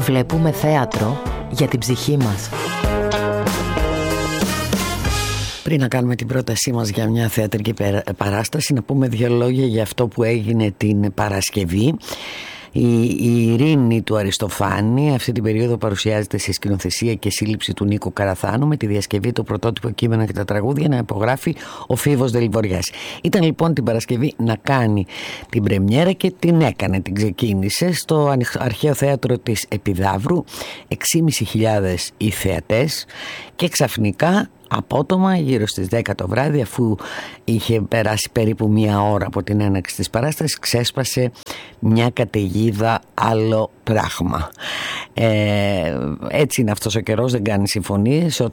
Βλέπουμε θέατρο για την ψυχή μας. Πριν να κάνουμε την πρότασή μας για μια θεατρική παράσταση, να πούμε δύο λόγια για αυτό που έγινε την Παρασκευή. Η Ειρήνη του Αριστοφάνη αυτή την περίοδο παρουσιάζεται σε σκηνοθεσία και σύλληψη του Νίκου Καραθάνου, με τη διασκευή, το πρωτότυπο κείμενα και τα τραγούδια να υπογράφει ο Φίβος Δελιβοριάς. Ήταν λοιπόν την Παρασκευή να κάνει την πρεμιέρα και την έκανε, την ξεκίνησε στο Αρχαίο Θέατρο της Επιδαύρου, 6.500 οι θεατές, και ξαφνικά απότομα γύρω στις 10 το βράδυ, αφού είχε περάσει περίπου μία ώρα από την έναρξη της παράστασης, ξέσπασε μια καταιγίδα άλλο πράγμα. Έτσι είναι αυτός ο καιρός, δεν κάνει συμφωνίες.